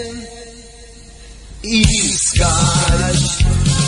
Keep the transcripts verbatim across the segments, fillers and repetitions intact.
искать.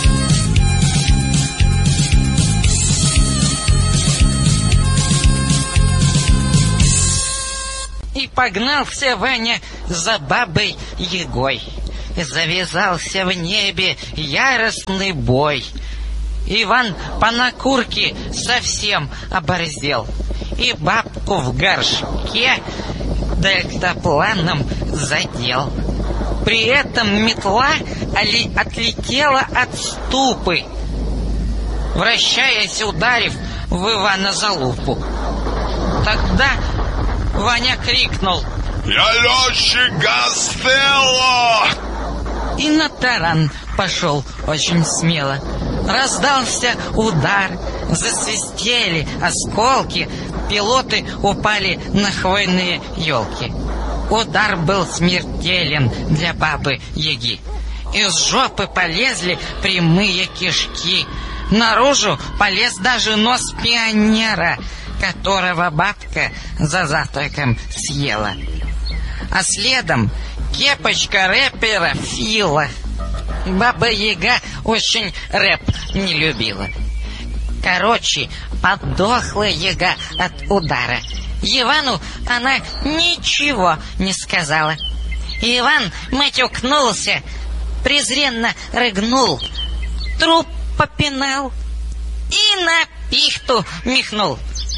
И погнался Ваня за бабой Ягой. Завязался в небе яростный бой. Иван по накурке совсем оборзел, и бабку в горшке дельтапланом задел. При этом метла отлетела от ступы, вращаясь, ударив в Ивана за лупу. Тогда Ваня крикнул: «Я летчик Гастелло!» И на таран пошел очень смело. Раздался удар, засвистели осколки, пилоты упали на хвойные елки. Удар был смертелен для бабы Яги. Из жопы полезли прямые кишки. Наружу полез даже нос пионера, которого бабка за завтраком съела. А следом кепочка рэпера Фила. Баба Яга очень рэп не любила. Короче, подохла Яга от удара. Ивану она ничего не сказала. Иван матюкнулся, презренно рыгнул, труп попинал и на пихту михнул.